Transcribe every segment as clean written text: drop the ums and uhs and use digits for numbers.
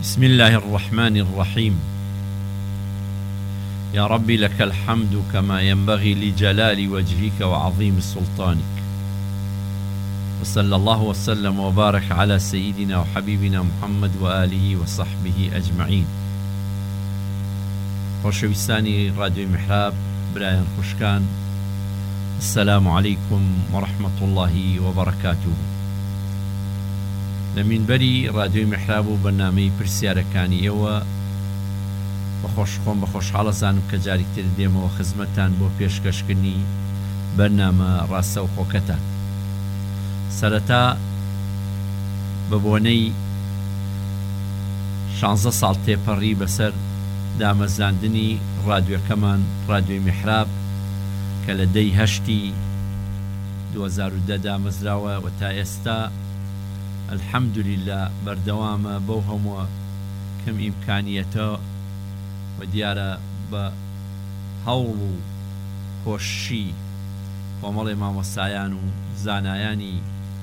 بسم الله الرحمن الرحيم. يا ربي لك الحمد كما ينبغي لجلال وجهك وعظيم سلطانك، وصلى الله وسلم وبارك على سيدنا وحبيبنا محمد وآله وصحبه أجمعين. خۆشەویستانی رادیۆی میحراب، برایان خوشکان، السلام عليكم ورحمة الله وبركاته. لە مینبەری رادیۆی میحراب و بەرنامەی پرسیارەکانی ئێوە بە خۆشحاڵەزانم کە جارێک تر دێمەوە خزمەتتان بۆ پێشکەشکردنی بەرنامە ڕاستە و خۆکەتان. سەرەتا بە بۆنەی 16 ساڵ تێپەڕی بەسەر دامەزراندنی رادیۆکەمان رادیۆی میحراب کە لە 10 2010 دامەزراوە و تا ئێستا الحەمدولillah بەردەوامە بەو هەمووە کەم ئیمکانیەتە و دیارە بە هەوڵ و کۆششی کۆمەڵی مامۆستایان و زانایانی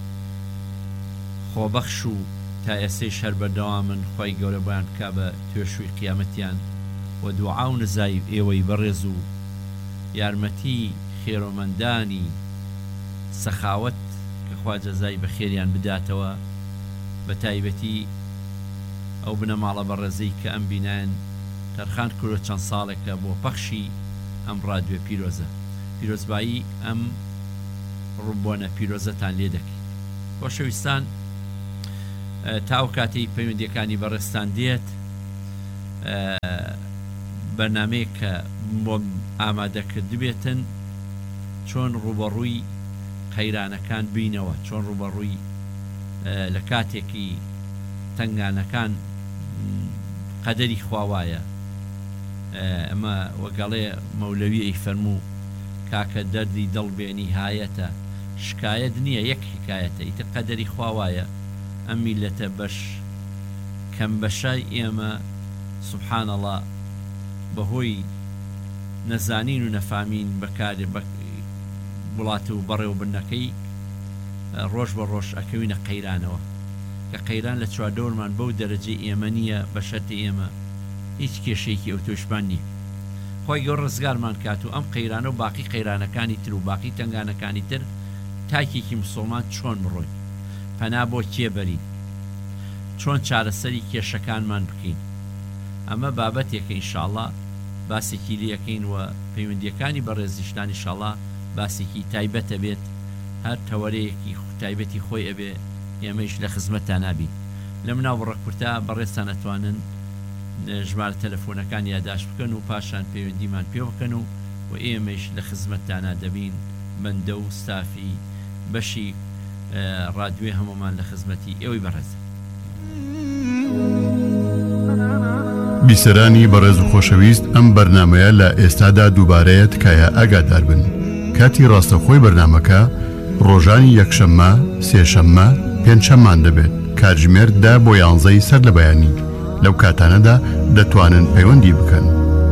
خۆبەخش و تا ئێستەی شەر بەردەوامن. خۆی گەورە بۆیان بکا بە توێشووی قیامەتیان و دوعا و نزای ئێوەی بەڕێز و یارمەتی خێرۆمەندانی سەخاوەت کە خوا جەزای بەخێریان بداتەوە، بە تایبەتی ئەو بنەماڵە بەڕێزەی کە ئەم بینایان تەرخان کردوە چەند ساڵێکە بۆ پەخشی ئەم رادیۆ پیرۆزە. پیرۆزبایی ئەم ڕووبۆنە پیرۆزەتان لێ دەکەین. خۆشەویستان، تاو کاتی پەیوەندیەکانی بەڕێستان دێت، بەرنامەیە کە بۆ ئامادەکرد بێتن چۆن ڕوبەڕووی قەیرانەکان بینەوە، چۆن ڕوبەڕووی لە کاتێکی تنگانەکان قەدەری خواوایە. ئەمە وەگەڵێ مەولەوی ئەی فەرموو کاکە دەردی دڵبێنی هایەتە، شکایەت نییە، یەک حکایەتە، ئیتر قەدەری خواوایە. ئەم میلەتە بەش کەم بەشای ئێمە سوبحان الله بەهۆی نەزانین و نەفامین بەکارێ وڵاتە و بەڕێ و بنەکەی ڕۆژ بە ڕۆژ ئەکەوینە قەیرانەوە کە قەیران لە چواردەوەمان بەو دەرەجەی ئێمە نییە، بە شەرتی ئێمە هیچ کێشەیەکی ئەو تۆشمان نییە. خۆی گەور ڕزگارمان کات و ئەم قەیرانە و باقی قەیرانەکانی تر و باقی تنگانەکانی تر تاکێکی مسڵمان چۆن بڕۆین، پەنا بۆ کێبەرین، چۆن چارەسەری کێشەکانمان بکەین. ئەمە بابەتێکە ئینشاءالله باسێکی لەکەین و پەیوەندیەکانی بەڕێزیشتان ئینشاءالله باسێکی تایبەتە بێت، هەر تەوەرەیەکی تایبەتی خۆی ئەبێ، ئێمەش لە خزمەتتان نابین. لە مناو بڕەکورتا بەڕێستان ئەتوانن ژمارە تەلەفۆنەکان یاداش بکەن و پاشان پەیوەندیمان پێ بکەن و ئێمەش لە خزمەتتانە دەبین. بەندە و ستافی بەشی رادیۆی هەمومان لە خزمەتی ئێوەی بەڕێز. بیسەرانی بەڕێز و خۆشەویست، ئەم بەرنامەیە لە ئێستادا دووبارەیە تکایە ئاگادار بن. کاتی ڕاستەخۆی بەرنامەکە ڕۆژانی یەکشەممە، سێشەممە، پێنجشەممان دەبێت. کاتژمێر 10 بۆ 11 سەر لە بەیانی. لەو کاتانەدا دەتوانن پەیوەندی بکەن.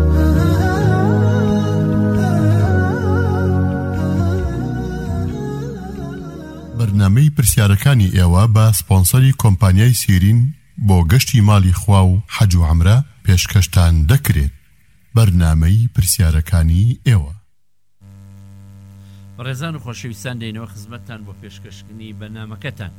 بەرنامەی پرسیارەکانی ئێوە بە سپۆنسەری کۆمپانیای سیرین بۆ گەشتی ماڵی خوا و حەج و عەمرە پێشکەشتان دەکرێت. بەرنامەی پرسیارەکانی ئێوە. ڕێزان و خۆشەویستان، دێنەوە خزمەتتان بۆ پێشکەشکردنی بەرنامەکەتان.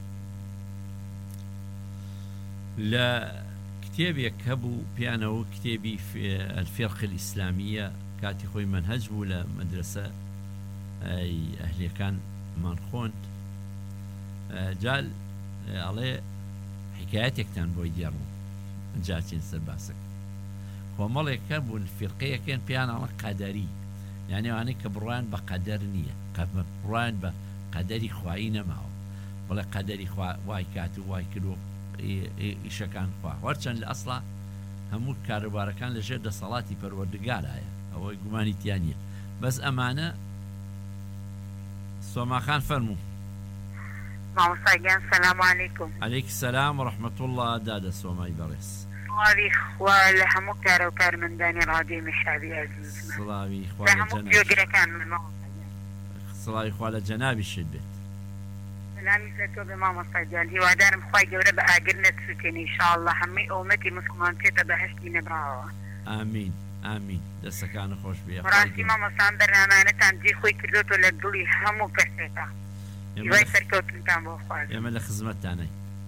لە کتێبێک هەبوو پیانەوە کتێبی الفرق الئیسلامیە، کاتی خۆی منهەج بوو لە مەدرسە ئەهلیەکانمان خوێند. جال ئەڵێ حکایەتێکتان بۆی دیێڕوو جاچین سەر باسەکە. کۆمەڵێکە بوون فرقەیەکەن پیانەوە قەدەری، یعنی ئەوانەی کە بڕوان بە قەدەر نییە، بڕوان بە قەدەری خوایی نەماوە، بڵێ قەدەری وای کات و وای کرد و ئیشەکان خوا وەرچەند لە ئەسڵا هەموو کاروبارەکان لەژێر دەسەڵاتی پەروەردگارایە، ئەوەی گومانی تیان نییە. بەس ئەمانە سۆماخان فەرموو. مامۆستاگیان سەلام عەلەیکوم. عەلەیک سەلام و ڕەحمەت الله. دادە سۆمای بەڕێز. سڵاوی خوا لە هەموو کارە و کارمەندانی رادیۆی میحرابی عەزیز، سڵاوی خوا لە هەموو گوێگرەکان من. سڵاوی خوا لە جەنابی شت بێت. سلامی سەرتۆ بە مامۆستا گیان هیوادارم خوای گەورە بە ئاگر نەچوتێنی ئینشاءالله هەمووی ئەومەتی مسلمان پێتە بەهەشتی نەبراوە. ئامین ئامین دەستەکانە خۆش بێ. ڕاستی مامۆستان بەرنامانەتان جێ خۆی کردوتۆ لە دڵی هەموو کەسێکە. هیوای سەرکەوتنتان بۆ خوارد. ئێمە لە خزمەتتانەی.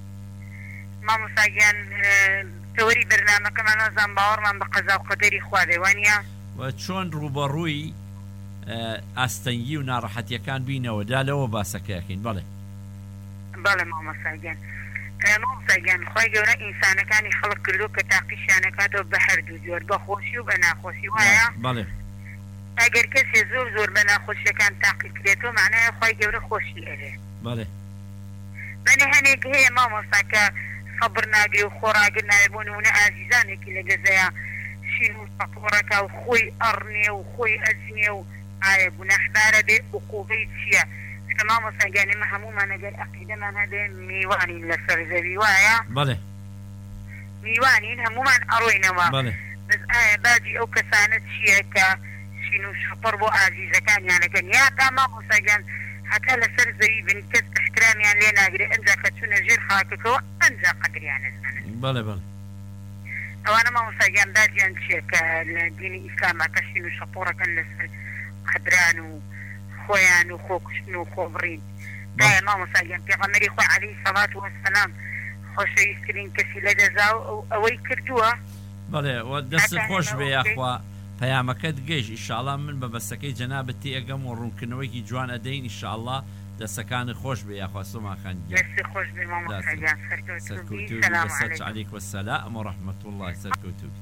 مامۆستا گیان تەوەری بەرنامەکەمان نەزان باوەڕمان بە قەزا و قەدەری خوا دەوانە و چۆن ڕوبەڕووی ئاستەنگی و ناڕەحەتیەکان بینەوە دا لەوە باسەکەیەکەین. بەڵێ بەڵێ مامۆستاگیان مامۆستاگیان خوای گەورە ئینسانەکانی خەڵق کردو کە تاقیشیانەکاتەوە بە هەردوو جۆر بە خۆشی و بە ناخۆشی وایە. بەڵێ ئەگەر کەسێ زۆر بە ناخۆشیەکان تاقی کرێتەوە معنایە خوای گەورە خۆشی ئەرێ. بەڵێ بەنێ هەنێک هەیە مامۆستا کە سەبر ناگرێ و خۆراگر نایە بۆ نمونە ئازیزانێکی لە گەزەیە شین و سەپۆڕەکە و خۆی ئەڕنێ و خۆی ئەزنێ و ئایا گونەحبارە بێ عقوبەی چییە؟ کە مامۆستاگیان ئێمە هەمومان ئەگەر عەقیدەمان هەبێ میوانین لەسەر زەوی وایە؟ بەڵێ میوانین هەمومان ئەڕۆینەوە. بەڵێ بەس ئایا باجی ئەو کەسانە چییە کە شین و شەپەڕ بۆ ئازیزەکانیانەکەن یا تا مامۆستاگیان حتا لەسەر زەوی بن کەس احترامیان لێ ناگرێ ئەنجا کە چوونە ژێر خاکەکەوە ئەنجا قەدریان نەزانن. بەڵێ بەڵێ ئەوانە مامۆستاگیان باجیان چییە کە لە دینی ئیسلامە کە شین و شەپۆڕەکەن لەسەر قەدران و خۆیان و خۆکشتن و خۆبڕین. دایە مامۆستاگیان پێغەمبەری خۆی عەلەیهی سەڵات وەسەلام خۆشەویستترین کەسی لە دەزا و ئەوەی کردووە. بەڵێ دەست خۆش بێ یاخوا پەیامەکەت گەیشت ئیشاڵڵا من بە بەستەکەی جەنابەتی ئەگەم و ڕوونکردنەوەیکی جوان ئەدەین ئیشاڵڵا دەستەکانی خۆش بێ یاخوا سۆماخان دەستی خۆش بێ مامۆستاگیان سەرکەوتوبی. سەلام عەلەیکم. عەلەیکم السەلام و ڕەحمەت الله سەرکەوتوبی.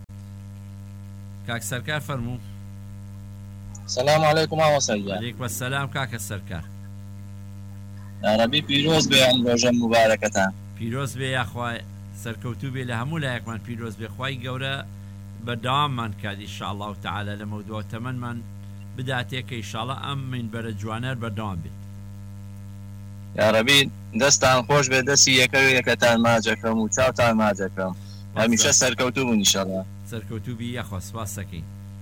کاک سەرکار فەرموو. سلام علیکم مامۆستاگیان. عەلەیکم السەلام کاکە سەرکار. یارەبی پیرۆز بێ ئەم ڕۆژە موبارەکەتان. پیرۆز بێ یاخوا سەرکەوتوو بێ لە هەموو لایەکمان پیرۆز بێ خوای گەورە بەردەواممان کات ئینشاءالله تەعالە لە مەودووە تەمەنمان بداتێ کە ئینشاءالله ئەم منبەرە جوانەر بەردەوام بێت. یارەبی دەستان خۆش بێ دەستی یەکەتان ماجەکەم و چاوتان ماجەکەم هەمیشە سەرکەوتوو بوون ئینشاءالله. سەرکەوتوو بی یاخوا سپاس دەکەین.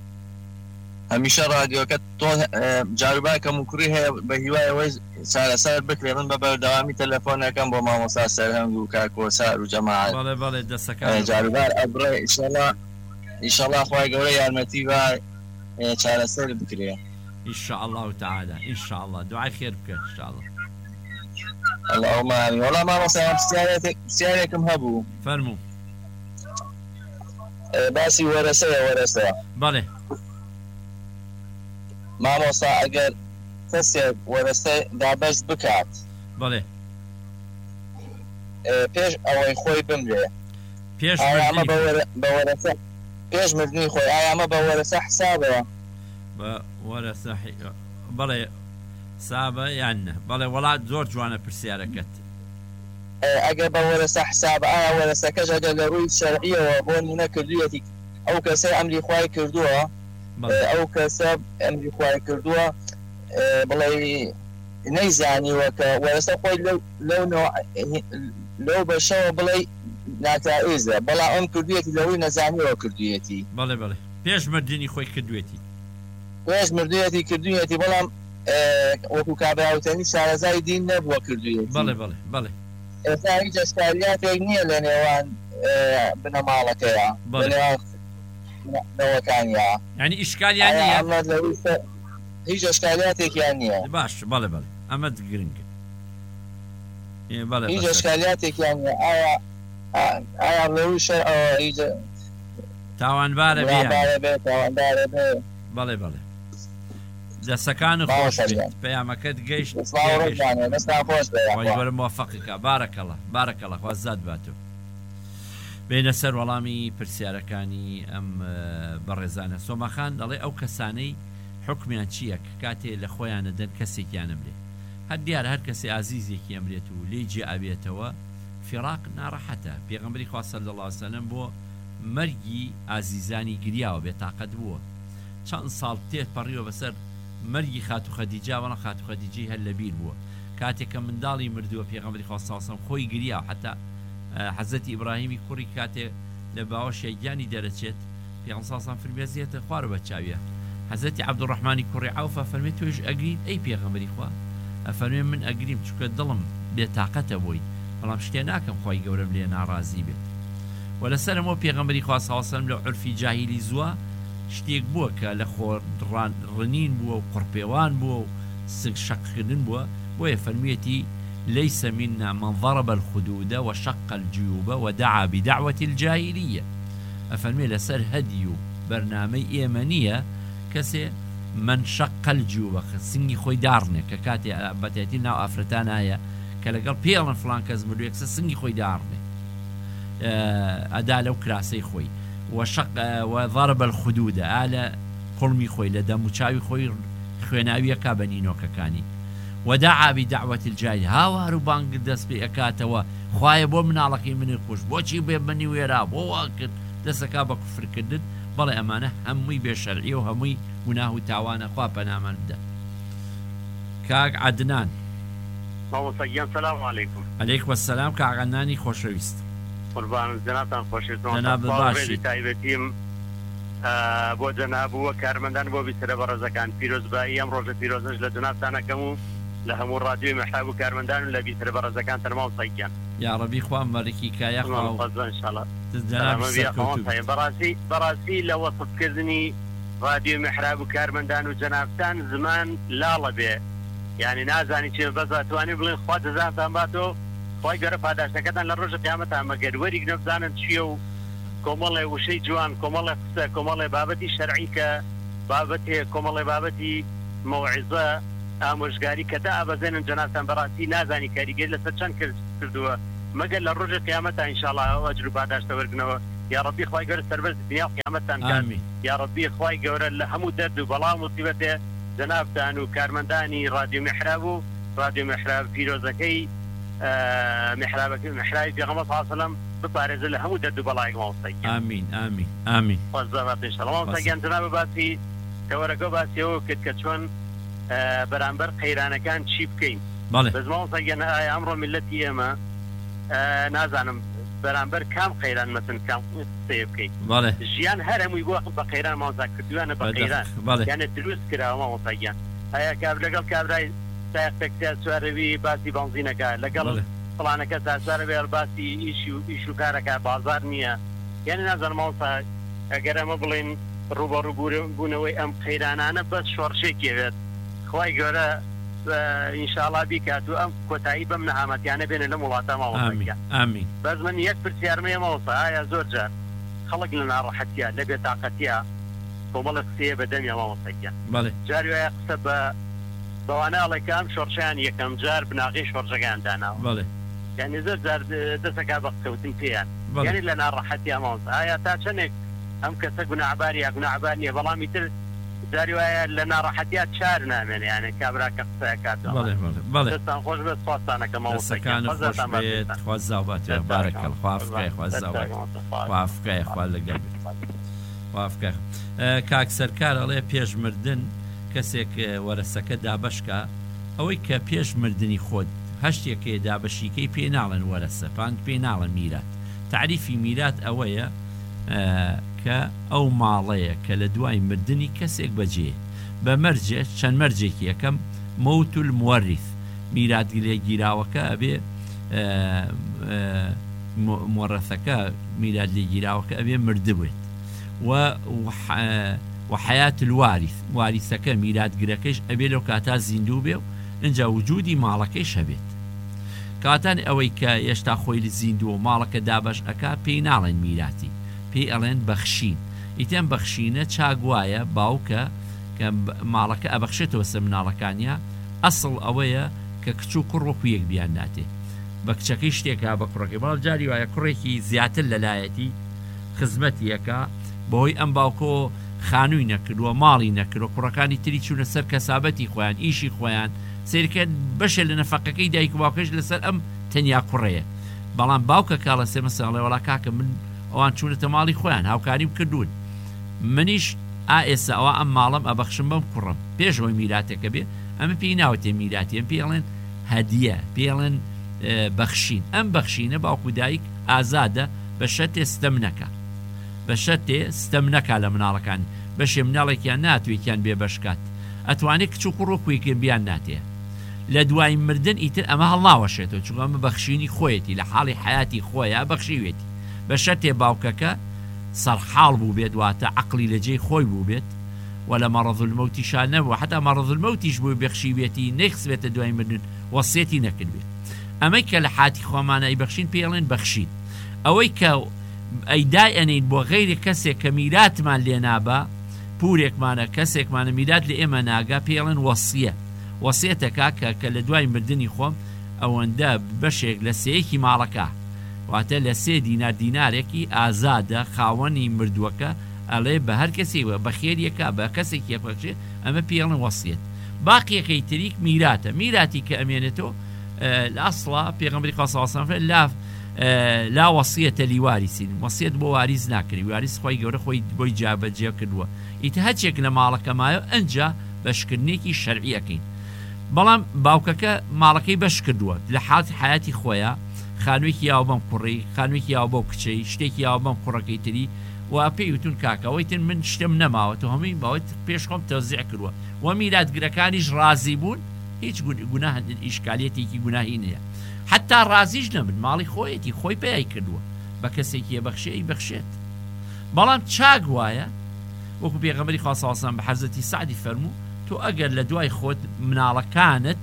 هەمیشە رادیۆکە تۆ جاروباکەم و کوڕی هەیە بە هیوایەوەی چارەسەر بکرێ من بە بەردەوامی تەلەفۆنەکەم بۆ مامۆستا سەرهەنگ و کاکۆسار و جەماعەت. بەڵێ بەڵێ دەستەکان جاروبار ئەبڕێ ئینشاءالله خوای گەورە یارمەتی بە چارەسەر بکرێ ئینشاءالله تعالە. ئینشاءالله دوعای خێر بکە ئینشاءالله. اللهم آمین. وەڵا مامۆستا پرسیارێکم هەبوو. فەرموو. باسی وەرەسەیە. بەڵێ مامۆستا ئەگەر کەسێک وەرەسەی دابەست بکات بەڵێ پێش ئەوەی خۆی بمرێ پێش مردنی خۆی ئایا ئەمە بە وەرەسە حسابەوە؟ بە وەرەسە بەڵێ سابە یان نە؟ بەڵێ وڵات زۆر جوانە پرسیارەکەت. ئەگەر بە وەرەسە حسابە ئایا وەرەسەکەش ئەگەر لە ڕووی شەرعیەوە بۆ نمونە کردوویەتی ئەو کەسەی ئەمری خوای کردووە ئەو کەسە ئەمری خوای کردووە بڵێ نەیزانیوە کە وەرەسە خۆی لەو بەشەوە بڵێ ناتائیزە بەڵام ئەم کردوویەتی لەوەی نەزانیەوە کردوویەتی. بەڵێ بەڵێ پێش مردنی خۆی کردوێتی کردوویەتی بەڵام وەکو کابراوتنی شارەزای دین نەبووە کردوویەتی. بەڵێ ئێستا هیچ ئەشکالیاتێک نییە لە نێوان بنەماڵەکەیە نەوەکانیا یعنی ئیشکالیان نییە هیچ ئەشکالیاتێکیان نییە. باش بەڵێ ئەمە گرنگە هیچ ئەشکالیاتێکیان نییە. ئایا لەوی شەرعەوە هیچ تاوانبارە بێ؟ بەڵێ دەستەکان خۆش بێت پەیامەکەت گەیشت وەرە موفەقیکە. بارەکەڵە خوازات باتەوە. بینە سەر وەڵامی پرسیارەکانی ئەم بەڕێزانە. سۆماخان دەڵێ ئەو کەسانەی حکمیان چییە کاتێ لە خۆیانە دەن کەسێکیان ئەمرێ هەر دیارە هەر کەسی ئازیزێکی ئەمرێت و لێی جێ ئەبێتەوە فیراق ناڕەحەتە. پێغەمبەری خوا صلی الله علیه وسلم بۆ مەرگی ئازیزانی گریاوە بێتاقەت بووە. چەند ساڵ تێت پەڕیوە بەسەر مەرگی خاتو خەدیجا وەڵا خاتو خەدیجەی هەر لەبیر بووە. کاتێککە منداڵی مردووە پێغەمبەری خوا صلی الله علیه وسلم خۆی گریاوە. حتا حەزەتی ئیبراهیمی کوڕی کاتێ لە باوەشە گیانی دەرەچێت پێغەمبەر صلی الله علیه وسلم فەرمیێزیەتە خوارە بە چاویە. حەزەتی عەبدوڕەحمانی کوڕی عەوفە فەرمێت تۆش ئەگرین ئەی پێغەمبەری خوا ئەفەرمێ من ئەگریم چونکە دڵم بێتاقەتە بۆی بەڵام شتێ ناکەم خۆی گەورەم لێ ناڕازی بێت و لەسەر ئەمە پێغەمبەری خوا صلی الله علیه وسلم لە عرفی جاهیلی زووە شتێک بووە کە لە ڕنین بووە و قڕپێوان بووە و شەقکردن بووە بۆیە فەرمیەتی ليس منا من ضرب الخدود وشق الجيوب ودعا بدعوة الجاهلية أفرمي لسر هديو برنامج إيمانية كسي من شق الجيوب سنجي خوي دارنه ككاتي بتاتينا أفرتان آية كالقال بيلن فلان كزمرو يكسي سنجي خوي دارنه أدالو كراسي خوي وضرب الخدود على قلمي خوي لدمو چاوي خوي خويناوية كابنينو ككاني ودعا بدعوة الجاهل هاوارو بانك دس بأكاتوا خوايا بو مناڵەکەی من خوش بۆچی بێ بنی وێرا بۆ واکرد دەسەکا بە کوفرکردن بەڵێ ئەمانە هەمووی بێشەرعی و هەمووی گوناه و تاوانە خوا پەنامان بدە. کاک عەدنان سلام علیکم. عەلەیکم السلام کاک عەدنانی خۆشەویست. قوربان جەنابتان خۆشەویست. جەناب باشی. تایبەتیم بۆ جەناب و کارمەندان بۆ بیسەرە بەڕێزەکان پیرۆزبایی ئەم ڕۆژە پیرۆزەش لە جەنابتانەکەم و لە هەموو ڕادیۆی مەحراب و کارمەندان و لە بیسەرە بەڕێزەکان تەنما و سەیگیان. یا ڕەبی خوا مەرەکی کایە خوا ئینشاءالله. بەڕاستی لە وەسفکردنی ڕادیۆی مەحراب و کارمەندان و جەنابتان زمان لاڵە بێ. یعنی نازانی چێ بەزاتوانی بڵێن خوا جەزاتان باتەوە خوای گەورە پاداشتەکەتان لە ڕۆژە قیامەتان مەگەر وەریک نەبزانن چییە و کۆمەڵێ وشەی جوان کۆمەڵێ قسە کۆمەڵێ بابەتی شەرعی کە بابەتێ کۆمەڵێ بابەتی مەوعیزە ئامۆژگاری کە دا ئابەزێنن جەنابتان بەڕاستی نازانی کاریگەری لەسەر چەند کردووە مەگەر لە ڕۆژە قیامەتە ئینشاءالله ئەجر و پاداشتە وەرگنەوە. یا ڕەبی خوای گەورە سەربەرز دنیا و قیامەتتان کات. یا ڕەبی خوای گەورە لە هەموو دەرد و بەڵام و مصیبەتێ جەنابتان و کارمەندانی ڕادیۆ میحراب و ڕادیۆ میحراب پیرۆزەکەی محرابی پێغەمبەر صلی الله علیه و سلم بپارێزە لە هەموو دەرد و بەڵای ماوەستاییان. ئامین ئامین ئامین. خۆزەبات ئینشاءالله. ماوەستاییان جەناب باسی کەوەرەگە باسیەوە کرد کە چۆن بەرامبەر قەیرانەکان چی بکەین. بەس ماوەستاییان ئەمڕۆ میلەتی ئێمە نازانم بەرامبەر کام قەیران مەسن کام قسەیە بکەین. ژیان هەر هەمووی بۆ بە قەیران ماوەستا کردووانە بە قەیران یانە دروست کراوە ماوەستاییان. هەیە کاب لەگەڵ کابرای سایقتەکسیا سوارەوی باسی بەنزینەکە لەگەڵ فڵانەکە سوارە بێ باسی ئیش و کارەکە بازار نییە. یعنی نازانم ماوەستا ئەگەر ئەمە بڵێن ڕوبەڕووبوونەوەی ئەم قەیرانانە بەس شۆڕشێکێوێت خوای گەورە ئینشاءالله بیکات و ئەم کۆتایی بەم نەهامەتیانە بێنە لەم وڵاتە ماوەستاییان. ئامین. بەس من یەک پرسیارمەیە ماوەستا ئایا زۆر جار خەڵک لە ناڕەحەتیە لە بێتاقەتیە کۆمەڵە قسەیە بەدەمیە ماوەستاییان. جاری وایە قسە بەوانە ئەڵێکام شۆڕشیان یەکەم جار بناغی شۆڕژەکەیان داناوە. یعنی زۆر جار دەسەکا بە قسەوتن پێیان یعنی لە ناڕەحەتیە ماوەستا ئایا تا چەندێک ئەم کەسە گوناعبار یا گوناعبار نییە بەڵامی تر جاری وایە لە ناڕەحەتیات چار نامێنێ یعنی کابراکە قسەیە کاتەوە. دەستان خۆش بێت سواتانەکە ماوەستاییان خوازاوبات بارەکەڵ خوافکای خوازاوبات خوافکای خوا لەگەڵ خوافکە. کاک سەرکار ئەڵێ پێشمردن کەسێک وەرەسەکە دابەشکە ئەوەی کە پێش مردنی خۆت هەشتێکێ دابەشیکەی پێ ناڵێن وەرەسە پاند پێ ناڵەن میرات. تعریفی میرات ئەوەیە کە ئەو ماڵەیە کە لە دوای مردنی کەسێک بەجێ بە مەرجێ چەند مەرجێکی یەکەم مەوت الموەریث میرات لێ گیراوەکە ئەبێ مۆڕەثەکە میرات لێ گیراوەکە ئەبێ مردبێت و حیات الوارث واریثەکە میراتگرەکەش ئەبێ لەو کاتا زیندوو بێ و ئەنجا وجودی ماڵەکەی شەبێت. کاتان ئەوەی کە هێشتا خۆی لە زیندوو ماڵەکە دابەش ئەکا پێی ناڵێن میراتی پێی ئەڵێن بەخشین. ئیتیان بەخشینە چاگوایە باوکە کە ماڵەکە ئەبەخشێتەوە سە مناڵەکانیە ئەسڵ ئەوەیە کە کچ و کوڕ وەکو یەک بیان ناتێ بە کچەکەی شتێکە بە کوڕەکەی بەڵام جاری وایە کوڕێکی زیاتر لەلایەتی خزمەتیەکە بەهۆی ئەم باوکۆ خانووی نەکردووە ماڵی نەکردوە کوڕەکانی تری چوونە سەر کەسابەتی خۆیان ئیشی خۆیان سیرکە بەشە لە نەفەقەکەی دایک و باوکەش لەسەر ئەم تەنیا کوڕەیە. بەڵام باوکە کاڵە سێ مەسەڵێ وەڵا کاکە من ئەوان چوونەتە ماڵی خۆیان هاوکاریم کردوون منیش ئێستا ئەوە ئەم ماڵم ئەبەخشم بەم کوڕم پێشەوەی میراتەکە بێ ئەمە پێی ناوەتێ میراتیان پێڵێن هەدیە پێڵێن بەخشین. ئەم بەخشینە باوکو دایک ئازادە بە شەرتێ ستەم نەکە بە شەرتێ ستەم نەکا لە مناڵەکان بەشێ مناڵێکیان ناتوێتیان بێ بەشکات ئەتوانێت کچ و کوڕ وەکویەکێن بیان ناتێ لە دوای مردن ئیتر ئەمە هەڵناوەشێتەوە چونکە ئەمە بەخشینی خۆیەتی لە حاڵی حیاتی خۆیە بەخشیوێتی بە شەرتێ باوکەکە سەرحاڵ بوو بێت واتە عەقلی لە جێی خۆی بوو بێت و لە مەڕەض المەوتیشان نەبووە حتا مەڕەض المەوتیش بوو بەخشیوێتی نەیخسبێتە دوای مردن وەسیەتی نەکردبێت ئەمەی کە لە حاتی خۆمانە ئەیبەخشین پێڵێن بەخشین ئەوەی کە ئەیدای ئەنین بۆ غەیری کەسێک کە میراتمان لێ نابا پورێکمانە کەسێکمانە میرات لە ئێمە ناگا پێڵێن وەسیە وەسیەتەکە کە لە دوای مردنی خۆم ئەوەندە بەشێک لە سەیەکی ماڵەکە واتە لە 3 دینار دینارێکی ئازادە خاوەنی مردووەکە ئەڵێ بە هەر کەسێکە بە خێریەکە بە کەسێک یەکبەخشێ ئەمە پێڵێن وەسیەت باقیەکەی تریک میراتە میراتی کە ئەمێنێتەوە لە ئەسڵا پێغەمبەری خوا صلی الله علیه و سلم لا وەسیەتە لیوارثین وەسیەت بۆ واریس ناکردی واریس خۆی گەورە خۆی بۆی جابەجێ کردووە ئیتر هەرچێک لە ماڵەکەمایە ئەنجا بەشکردنێکی شەرعیەکەین بەڵام باوکەکە ماڵەکەی بەش کردووە لە حاڵەتی حیاتی خۆیە خانوویەکی یاوە بەم کوڕی خانوویەکی یاوە بەو کچەی شتێکی یاوە بەم کوڕەکەی تری و پێی وتون کاکەوەی تر من شتم نەماوەتەوە هەمووی باوەی پێش خۆم تەوزیع کردووە و میراتگرەکانیش ڕازی بوون هیچ گوناه ئیشکالیەتێکی گوناهی نییە حتا ڕازیش نەبن ماڵی خۆیەتی خۆی پێی کردووە بە کەسێکی بەخشێی بەخشێت بەڵام چاک وایە وەکو پێغەمبەری خوا صلی الله علیه و سلم بە حەزرەتی سعدی فەرموو تۆ ئەگەر لە دوای خۆت مناڵەکانت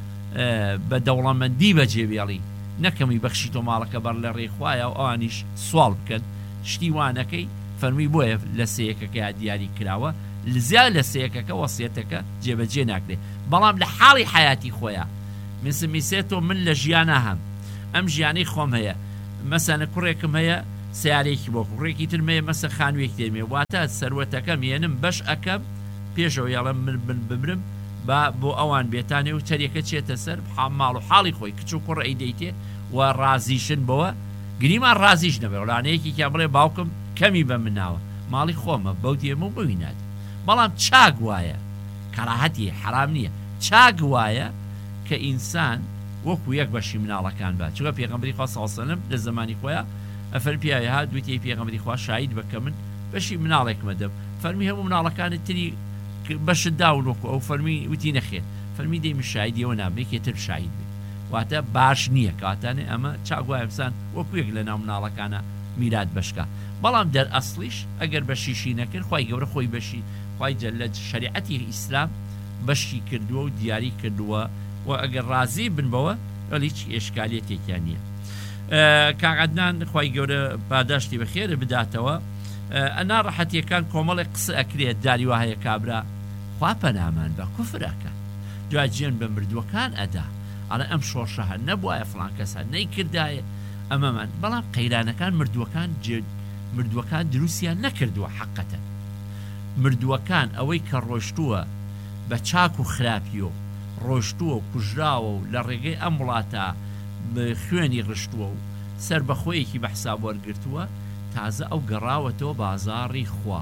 بە دەوڵەمەندی بەجێبێڵی نەکەمی بەخشی تۆ ماڵەکە بەر لە ڕێخوایە و ئەوانیش سوال بکەن شتی وانەکەی فەرمی بۆیە لە سەیەکەکە دیاری کراوە زیاد لە سەیەکەکە وەسیەتەکە جێبەجێ ناکرێت بەڵام لە حاڵی حیاتی خۆیە میسێتۆ من لە ژیانە هەم ئەم ژیانەی خۆم هەیە مەسەنە کوڕێکم هەیە سیارێکی بۆ کوڕێکی ترمەیە مەسە خانوویەک دێمێ واتە سەروەتەکە مێنم بەش ئەەکەم پێشەوە یاڵم من بمرم بۆ ئەوان بێتانێ و چەرێکە چێتە سەر ماڵ و حاڵی خۆی کچ و کوڕ ئەیدەیتێ و ڕازیشن بەوە گریمان ڕازیش نەبێ وڵانەیەکی کە بڵێ باوکم کەمی بە مناوە ماڵی خۆمە بەوت ئێمە و ببینات بەڵام چاک وایە کەراهەتی حرام نییە چاک وایە کە ئینسان وەکو یەک بەشی مناڵەکان بە چوە پێغەمبەری خوا صلی الله علیه و سلم لە زمانی خۆیە ئەفەر پیاوی هات دوتی پێغەمبەری خوا شاهید بکە من بەشی مناڵێکمە دەم فەرمی هەموو مناڵەکانی تری بەشت داون وەکو ئەو فەرمی وتی نەخێت فەرمی دەی من شاهیدیەوە نامێکێتر شاهید بێت واتە باش نییە کاتانێ ئەمە چاک وایە ئینسان وەکو یەک لە ناو مناڵەکانە میرات بەشکە بەڵام دەرئەسڵیش ئەگەر بەشیشی نەکرد خوای گەورە خۆی بەشی خوای جەلە شریعەتی ئیسلام بەشی کردووە و دیاری کردووە و ئەگەر ڕازی بن بەوە هیچ ئێشکالێتێکیان نییە کاغادنان خوای گەورە پاداشتی بەخێرە بداتەوە ئەنا ڕەحەتیەکان کۆمەڵی قسە ئەکرێت داری وهەیە کابرا خوا پەنامان بە کوفرەکە دوای جێن بە مردووەکان ئەدا ئەڵە ئەم شۆڕشە هەر نەبوایە فڵان کەسە نەیکردایە ئەمەمان بەڵام قەیرانەکان مردووەکان دروستیان نەکردووە حەقەتەن مردووەکان ئەوەی کە ڕۆشتووە بە چاک و خراپیۆ ڕۆشتووە و کوژراوە و لە ڕێگەی ئەم وڵاتە خوێنی ڕشتووە و سەر بەخۆیەکی بە حساب وەرگرتووە تازە ئەو گەڕاوەتەوە بازاڕی خوا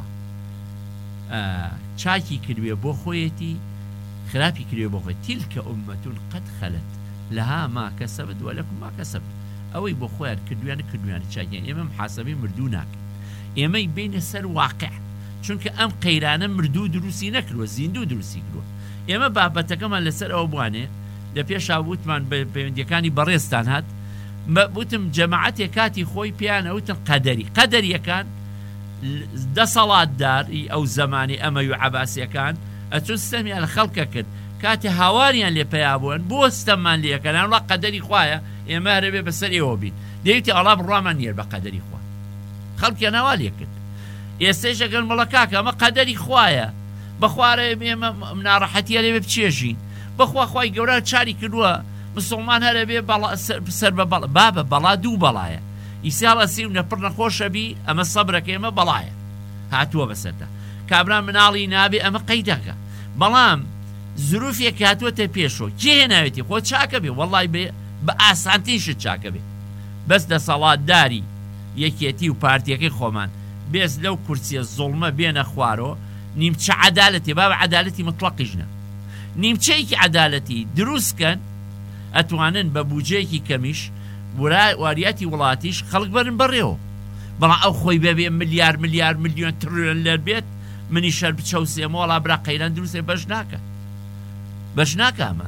چاکی کردوێ بۆ خۆیەتی خراپی کردوێ بۆ خۆی تیلکە ئومەتون قەد خەلەت لەها ما کەسەبت وەلەکم ما کەسەبت ئەوەی بۆ خۆیان کردویانە چاکیان ئێمە محاسەبەی مردوو ناکەین ئێمەی بینە سەر واقع چونکە ئەم قەیرانە مردوو دروستی نەکردووە زیندوو دروستی کردووە ئێمە بابەتەکەمان لەسەر ئەوە بوانێ لە پێشا وتمان پەیوەندیەکانی بەڕێستان هات وتم جەماعەتێک کاتی خۆی پیانە وتن قەدەریەکان دەسەڵاتداری ئەو زمانی ئەمەی و عەباسیەکان ئەچون ستەمیان لە خەڵکە کرد کاتی هاواریان لێ پیا بوون بۆ ستەممان لێکەنان وڵا قەدەری خوایە ئێمە هەرەبێ بەسەر ئێوە بین دەیوتی ئەڵا بڕوامان نیێر بە قەدەری خوا خەڵکیان هاوا لێ کرد ئێستێشەکەن بڵە کاکە ئەمە قەدەری خوایە بەخوارە ئێمە ناڕەحەتیە لێ بچێژین بەخوا خوای گەورە چاری کردووە مسلمان هەرەبێ سەر بە بابە بەڵا دوو بەڵایە ئیساڵە سی و نەپڕ نەخۆشە بی ئەمە سەبرەکە ئێمە بەڵایە هاتووە بەسەردا کابران مناڵی نابێ ئەمە قەیدەکە بەڵام زروفێک هاتووەتە پێشۆ کێ هێناوێتی خۆ چاکە بێ وەڵای بە ئاسانترینشت چاکە بێ بەس دەسەڵاتداری یەکێتی و پارتیەکەی خۆمان بێز لەو کورسیە زوڵمە بێنە خوارەوە نیمچە عەدالەتی با بە عەدالەتی مطلقیژنە نیمچەیەکی عەدالەتی دروستکەن ئەتوانن بە بوجەیەکی کەمیش واریاتی وڵاتیش خەڵک بەرن بەڕێوە بەڵام ئەو خۆی بەبێ ملیار ملیۆن تریلیۆن لەر بێت منی شەر بچەوسێمە وەڵا برا قەیران دروستێ بەش ناکە ئەمە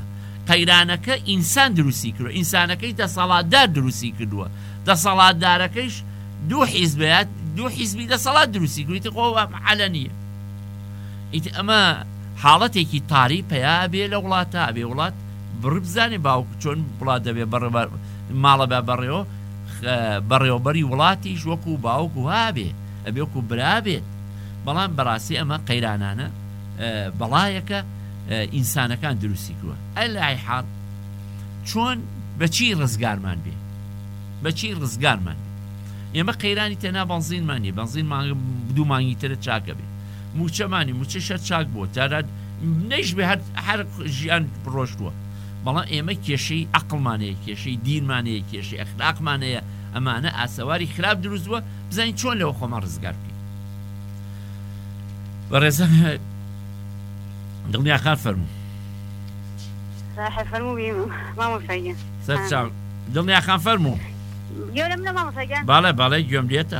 قەیرانەکە ئینسان دروستی کردو ئینسانەکەی دەسەڵاتدار دروستی کردووە دەسەڵاتدارەکەیش دوو حیزبیات دوو حیزبی دەسەڵات دروستی کردویتی خۆ عەلە نییە ئیتر ئەمە حاڵەتێکی تاری پیا بێ لە وڵاتە ئەبێ وڵات بڕبزانێ باوک چۆن وڵات دەبێ ماڵە بە بەڕێەوە بەڕێوەبەری وڵاتیش وەکو باوک و هابێ ئەبێ وەکو برابێت بەڵام بەڕاستی ئەمە قەیرانانە بەڵایەکە ئینسانەکان دروستی کردووە ئەی لای حاڵ چۆن بەچی ڕزگارمان بێ بەچی ڕزگارمان ئێمە قەیرانی تێنا بەنزینمانیە بەنزین دو مانگی ترە چاکە بێ موچەمانی موچەشە چاک بووە تا نەیش بێ هەر ژیان ڕۆشتووە بەڵام ئێمە کێشەی عەقڵمانەیە کێشەی دینمانەیە کێشەی ئەخلاقمانەیە ئەمانە ئاسەواری خراپ دروستووە بزانین چۆن لەوە خۆمان ڕزگار بکەین بەڕێزە دڵنیاخان فەرموو دڵنیاخان فەرموو باڵێ باڵێ گوێم لێتە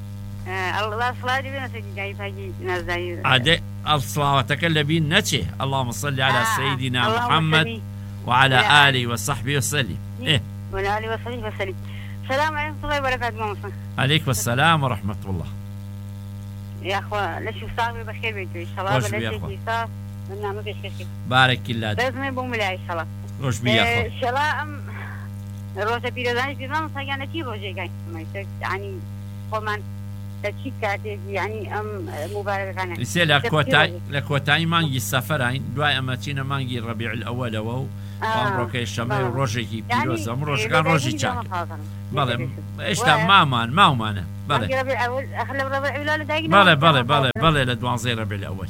عادێ ئەڵسڵاوەتەکە لەبین نەچێ اللهم صل على سيدنا محمد وعلى آله وصحبه وسلم وعلى آله وصحبه وسلم السلام عليكم ورحمة الله وبركاته عليكم السلام ورحمة الله يا أخوة ليش صاحبي بخير بيتو إن شاء الله بلشي صار برنامج إيش بارك الله لازم يبون ملاي إن شاء الله روش بيا أخوة إن شاء الله روزة بيرزاني في ما صايا نتي روزة جاي ما يعني كمان تشيك يعني مبارك أنا يصير لكوتاي مانجي السفرين دواء أما تينا مانجي الربيع الأول وهو أمرك الشمال روجي بيروز أمرك كان روجي شاك بله إيش تام ما بله ربيع الأول أخلي ربيع الأول بله بله لدوان زي ربيع الأول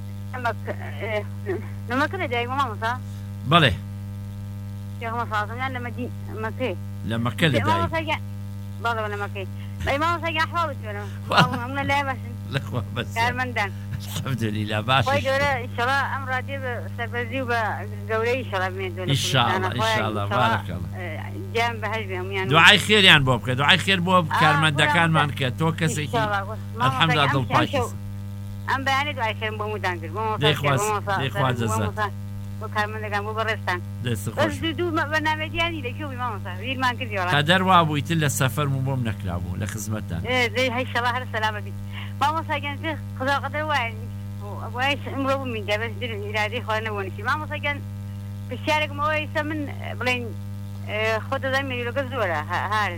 لما كنا جاي ما صار بله يا ما صار يعني لما كل داي بله ولا مكي ما صار أحوال شنو من لا بس الأخوة بس كارمندان الحمد لله باشا إن شاء الله أمر راجب سبزي وجوري إن شاء الله من دول إن شاء الله بارك الله جنب هجبهم يعني دعاء خير يعني بوبك دعاء خير بوب كارمندا كان مانك توكسي الحمد لله دول باكس أم بيعني دعاء خير بومودانجر ديخوا جزاك وكارمندا كان ببرستان بس دو برنامج يعني لشو بما صار وير ما كذي ولا قدر وابو يتلا السفر مو بوم نكلابو لخدمتنا زي هاي شاء الله السلامة بي ما صاير في خذا قدر واحد وإيش أمره من جبل دير إرادي خلنا ونشي ما صاير في الشارع ما هو يسمن بلين خذ زي ما يلقى زورا هارن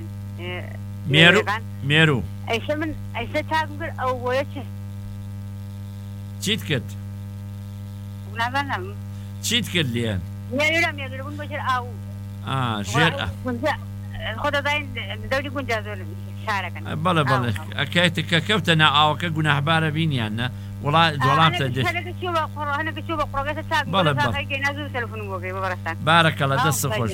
ميرو إيش من إيش تاكل أو ويش شيت كت ونعمل شيت كت ليه ميرو بون بشر أو جير خذ زي دوري كون جازور بله أكيد كوتنا أو كجناح بارا بيني أنا ولا دولام تدش بارك الله دس خوش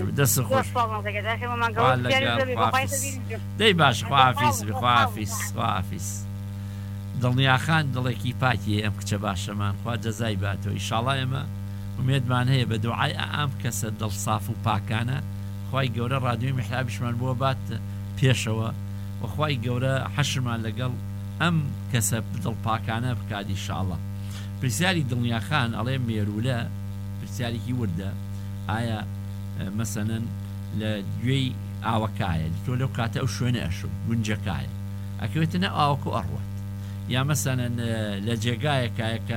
دي باش خوافيس دڵنیا خان دڵێکی پاکی ئەم کچە باشەمان خوا جەزای باتەوە ئیشاڵڵا ئێمە ومێدمان هەیە بە دوعای ئام کەسە دڵ ساف و پاکانە خوای گەورە ڕادیۆی میحرابیشمان بۆ بات پێشەوە وخوای گەورە حەشرمان لەگەڵ ئەم کەسە دڵ پاکانە بکات ئیشاڵڵا. پرسیاری دڵنیا خان ئەڵێ مێرولە پرسیارێکی وردە ئایا مەسەنەن لە گوێی ئاوەکایە تۆ لەو کاتە ئەو شوێنە ئەشوی گونجەکایە ئەکەوێتە ئاوەکە و ئەڕوات یا مەسەنەن لە جێگایەکایە کە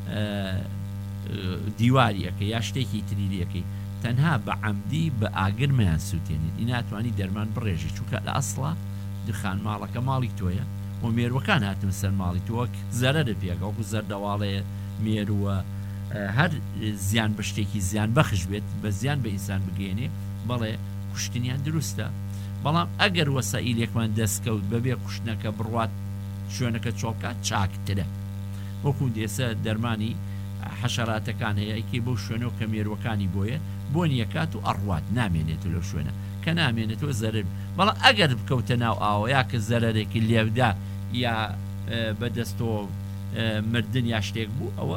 دیواریەکە یا شتێکی تریریەکەی تەنها بە عەمدی بە ئاگرمیان سووتێنێت ئی ناتوانانی دەرمان بڕێژی چونکە لە ئەسڵا دخان ماڵەکە ماڵی تۆیە و مێروەکان هاتم سەر ماڵی تۆ زەرەرە پێگەڵکو زەردەواڵەیە مێرووە هەر زیان بە شتێکی زیان بەخش بێت بە زیان بە ئینسان بگەێنێ بەڵێ کوشتنیان دروستە بەڵام ئەگەر وەسائیلێکمان دەستکەوت بەبێ کوشتنەکە بڕوات شوێنەکە چۆکات چاکترە وەکو دێسە دەرمانی حەشەراتەکان هەیە ئەیکێ بەو شوێنەوە کە مێروەکانی بۆیە بۆ نیەکات و ئەڕوات نامێنێت لەو شوێنە کە نامێنێتەوە زەرر بەڵام ئەگەر بکەوتە ناو ئاوە یا کە زەرەرێکی لێودا یا بەدەستەوە مردن یا شتێک بوو ئەوە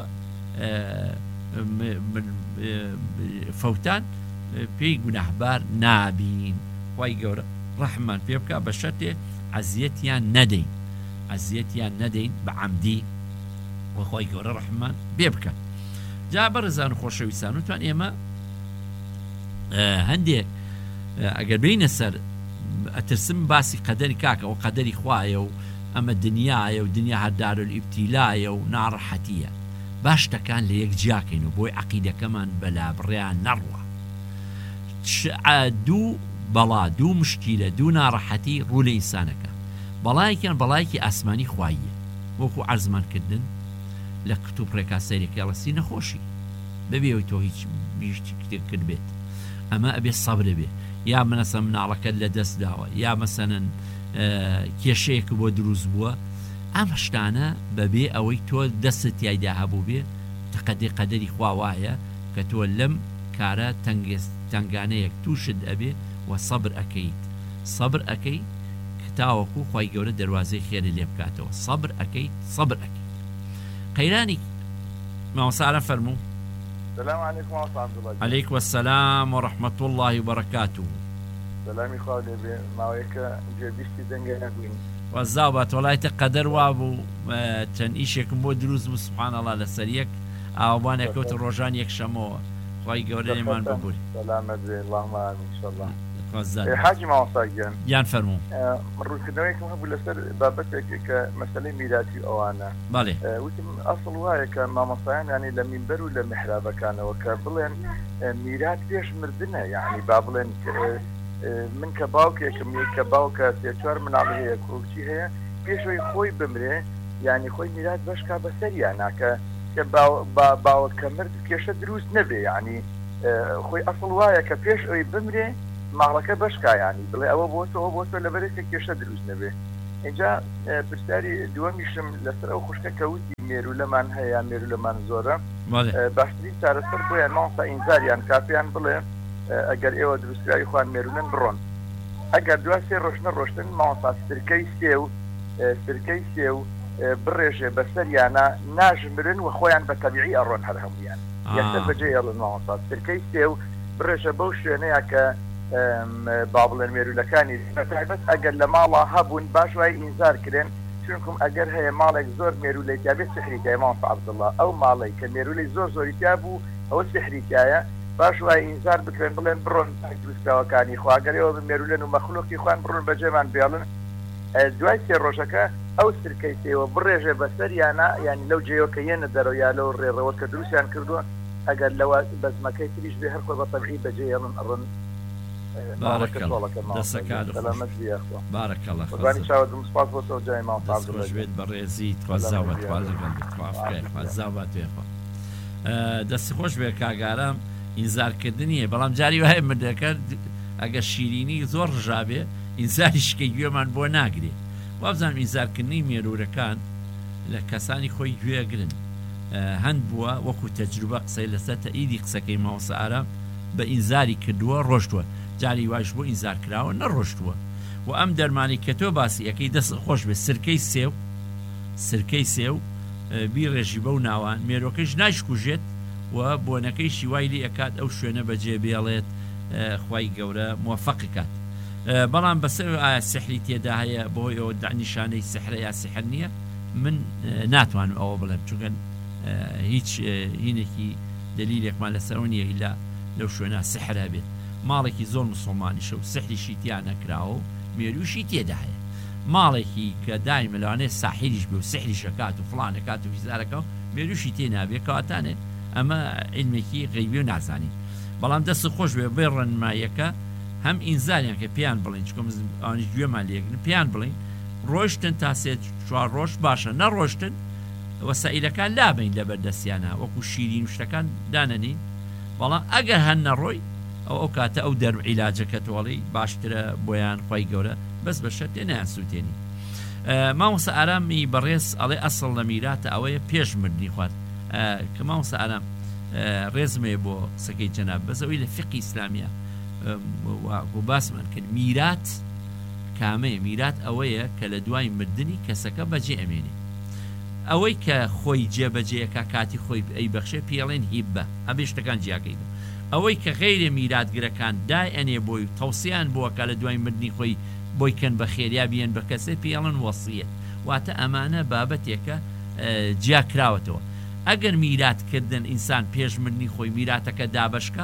فەوتان پێی گوناحبار نابین وای گەورە ڕەحمان پێ بکە بە شەرتێ عەزیەتیان نەدەین بە عەمدی وەخوای گەورە ڕەحمان پێ بکە. جا بەڕێزان و خۆشەویستان وتوان ئێمە هەندێک ئەگەر بینە سەر ئەترسم باسی قەدەری کاکە و قەدەری خوایە و ئەمە دنیاە و دنیا هەردار و ئیبتیلایە و ناڕەحەتیە باش شتەکان لە یەک جیاکەین و بۆی عەقیدەکەمان بەلابڕیان نەڕوە دوو مشکیلە دوو ناڕەحەتی ڕوو لە ئینسانەکە بەڵایەکیان بەڵایەکی ئاسمانی خواییە وەکو عەرزمانکردن لە کتوب ڕێکا سەیرێکی ئەڵەسی نەخۆشی بەبێەوەی تۆ هیچ کرد بێت ئەمە ئەبێ سەبرە بێ یا منەسە مناڵەکەت لە دەست داوە یا مەسەنن کێشەیەک بۆ دروست بووە ئەم شتانە بەبێ ئەوەی تۆ دەستت یایدا هەبوو بێ قەدەری خوا وایە کە تۆ لەم کارە تنگانەیەک تووشت ئەبێ و سەبر ئەەکەیت سەبر ئەەکەی تاوەکو خی گەورە دەواازەی خێرە لێ بکاتەوە سەبر ئەەکەیت سەبر ئەەکەیت قەیرانی ماوەسارە فەرموو السلام عليكم ورحمة الله. عليكم السلام ورحمة الله وبركاته. سلامي خالي ما ويك جبيشتي دنجا نقول. وزاوبات والله تقدر وابو تنيشك مو دروز سبحان الله لسريك أوبانا كوت الرجان يكشمو خاي قولي من بقول. سلامة اللهم آمين إن شاء الله. حاجة ما وصاجن. يان فرمو. مرة كده كم هبول لسر بابتك كمسألة ميلادي أو أنا. بالي. وتم أصل واي كما مصاين يعني لم ينبروا لمحرابة كان وكابلين ميلاد ليش مردنا يعني بابلين من كباوك كباوك سيشوار من عليه كوكشي هي بيشوي خوي بمره يعني خوي ميلاد باش كابسري يعني كباو كمرد كيش دروس نبي يعني خوي أصل واي كبيش بمره معركة بشكا يعني بلا أو بوتو لبريك كيش دروس نبي اینجا پرسیاری دومیشم لەسەر ئەو خوشکە کەوتی مێرولەمان هەیە مێرولەمان زۆرە باشترین چارەسەر بۆیان ماڵستا ئینزاریان کاپیان بڵێ ئەگەر ئێوە دروستکراوی خوان مێرولن بڕۆن ئەگەر دوای سێ ڕۆژنە ڕۆشتن ماڵستا سرکەی سێو بڕێژێ بەسەریانە ناژمرن و خۆیان بە تەبیعی ئەڕۆن هەر هەمویان یەکسەر بەجێ ئەڵن ماڵستا سرکەی سێو بڕێژە بەو شوێنەیە کە بابڵێن مێرولەکانی تایبەت ئەگەر لە ماڵە هەبوون باش وای ئینزار کرێن چونکم ئەگەر هەیە ماڵێک زۆر مێرولەیتیا بێت سحریتای ماڵ عەبدوڵڵا ئەو ماڵی کە مێرولەی زۆریتیا بوو ئەوە سحریتایە باش وای ئینزار بکرێن بڵێن بڕۆن دروستکراوەکانی خوا ئەگەرەوە مێرولێن و مەخلوقی خوان بڕۆن بەجێمان بێڵن دوای سێ ڕۆژەکە ئەو سرکەی سێوە بڕێژێ بەسەریانە ینی لەو جێوە کە یەنە دەرەوە یا لەو ڕێڕەوە کە دروستیان کردووە ئەگەر لەوە بەزمەکەی تریش بێ هەر خۆ بە تەبیعی بەجێ ئەڵن ئەڕن بارك الله دسكاد بارك الله فزاني شاود مصطفى بوتو جاي ما تعرف جويد بريزيت وزاوت وزاوت يا دس خوش به کاغارم انذار کردنیه بەڵام جاری وای مردەکە ئەگەر شیرینی زۆر ڕژابێ ئینزاریشکە گوێمان بۆ ناگرێ وابزانم ئینزارکردنی مێرورەکان لە کەسانی خۆی گوێگرن هەند بووە وەکو تەجروبە قسەی لەسەر تەئیدی قسەکەی ماوەسە ئارام بە ئینزاری کردووە ڕۆشتووە جاری واش بۆ ئینزار کراوە نەڕۆشتووە و ئەم دەرمانی کە تۆ باسی ئەەکەی دەست خۆش بێت سرکەی سێو بیڕێژی بەو ناوان مێرۆکەش نایشکوژێت و بۆنەکەی شیوای لێ ئەکات ئەو شوێنە بەجێ بێڵێت خوای گەورە موفقیکات بەڵام بەسەر ئایا سحری تێدا هەیە بۆی ئەوە دانیشانەی سحرە یا سحر نییە من ناتوانم ئەوە بڵێم چونکە هیچ هینێکی دلیلێکمان لەسەرەوە نییە هیلا لەو شوێنە سحرە بێت ماڵێکی زۆر مسلمانیشە و سحریشی تیان نەکراوە و مێروشی تێدا هەیە ماڵێکی کە دایمە لەوانەیە ساحریش بێ و سحریشەکات و فڵانەکات و ویزارەکە و مێروشی تێ نابێت کەواتانێت ئەمە علمێکی غەیبی و نازانین بەڵام دەست خۆش بێ بێ ڕەنماییەکە هەم ئینزاریان کە پێیان بڵین چکۆ ئەوانیش گوێمان لێگرن پێیان بڵین ڕۆشتن تا سێ چوار ڕۆژ باشە نەڕۆشتن وەسائلەکان لابین لەبەردەستیانە وەکو شیرین و شتەکان دانەنین بەڵام ئەگەر هەن نەڕۆی ئەو کاتە ئەو دەرعیلاجەکە تۆڵی باشترە بۆیان خۆی گەورە بەس بەشە تێنیان سووتێنی مامۆستا ئارامی بەڕێز ئەڵێ ئەسڵ لە میراتە ئەوەیە پێش مردنی خوارد کە مامۆستا ئارام ڕێزمێ بۆ قسەکەی جەناب بەزەوەی لە فقی ئیسلامیە و باسمان کرد میرات کامەیە میرات ئەوەیە کە لە دوای مردنی کەسەکە بەجێ ئەمێنێ ئەوەی کە خۆی جێبەجێەکە کاتی خۆی ئەی بەخشێ پێڵێن هیبە ئەبێ شتەکان جیاکەین ئەوەی کە غەیرە میراتگرەکان دای ئەنێ بۆی تەوسیان بووە کە لە دوای مردنی خۆی بۆی کەن بە خێریا بیان بە کەسێ پێڵن وەسیەت واتە ئەمانە بابەتێکە جیاکراوەتەوە ئەگەر میراتکردن ئینسان پێش مردنی خۆی میراتەکە دابشکە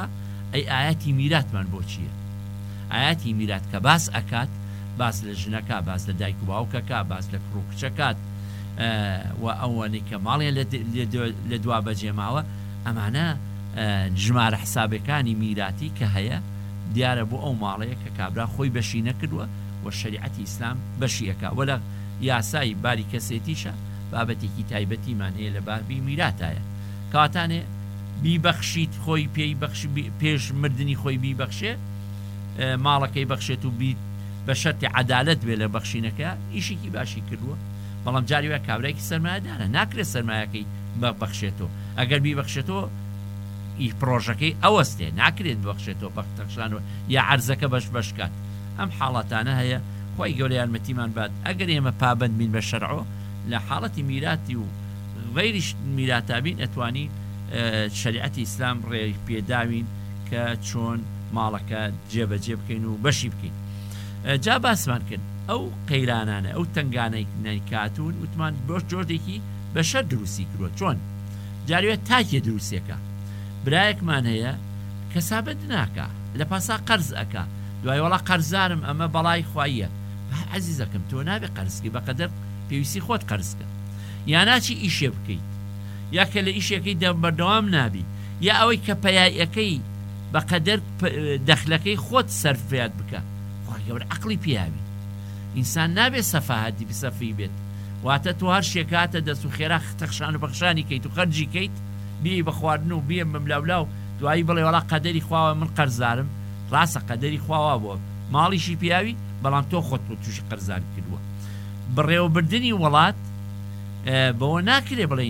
ئەی ئاەتی میراتمان بۆ چییە؟ ئاەتی میرات کە باس ئەکات، باس لە ژنەکە، باس لە دایک و باوکەکە، باس لە کوڕ و کچەکات و ئەوەی کە ماڵیان لە دوا بەجێماوە، ئەمانە ژمارە حسابەکانی میراتی کە هەیە دیارە بۆ ئەو ماڵەیە کە کابرا خۆی بەشی نەکردووە و شریعەتی ئیسلام بەشیەکە وە لە یاسای باری کەسێتیشە بابەتێکی تایبەتیمان هەیە لە بابی میراتایە کاتانێ بیبەخشیت خۆی پێی پێش مردنی خۆی بیبەخشێ ماڵەکەی بەخشێت و بیت بە شەرتی عەدالەت بێ لە بەخشینەکە ئیشێکی باشی کردووە. بەڵام جاری وە کابرایکی سەرمایەدارە ناکرێت سەرمایەکەی بەخشێتەوە، ئەگەر بیبەخشێتەوە پرۆژەکەی ئەوەستێ ناکرێت بەخشێتەوە بەختەخشانەوە یا عەرزەکە بەشکات. ئەم حاڵەتانە هەیە. خۆی گەورە یارمەتیمان بات ئەگەر ئێمە پابند بین بە شەرعۆ لە حاڵەتی میراتی و غەیری میراتابین ئەتوانی شریعەتی ئیسلام ڕێی پێداوین کە چۆن ماڵەکە جێبەجێ بکەین و بەشی بکەین. جا باسمان کرد ئەو قەیرانانە ئەو تنگانەی نەیکاتون وتمان بۆ جۆردێکی بەشەر دروستی کردوە. چۆن جاریوێت تاکێ دروستێکە برایەکمان هەیە کەسابەت ناکە لە پاسا قەرز ئەکا دوای وەڵا قەرزارم ئەمە بەڵای خواییە عەزیزەکەم تۆ نابێ قەرزکی بەقەدەر پێویستی خۆت قەرزکە یا ناچی ئیشێ بکەیت یا کە لە ئیشەکەی بەردەوام نابی یا ئەوەی کە پەیایەکەی بەقەدەر دەخلەکەی خۆت سەرفیات بکە. خۆی گەورە عەقڵی پیاوی ئینسان نابێ سەفاهەتی بسەفی بێت واتە تۆ هەر شێکاتە دەست و خێرا تەخشان و بەخشانی کەیت و خەرجی کەیت بێ بە خواردن و بێ مەملاولاو دوایی بڵێ وەڵا قەدەری خواوە من قەرزارم ڕاستە قەدەری خواوە بۆ ماڵیشی پیاوی بەڵام تۆ خۆت بۆ تووشی قەرزار کردووە. بڕێوەبردننی وڵات بەوە ناکرێ بڵێ